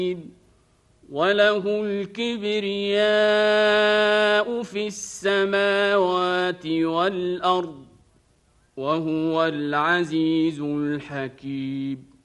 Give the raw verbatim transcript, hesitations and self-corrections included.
وله الكبرياء في السماوات والأرض وهو العزيز الحكيم.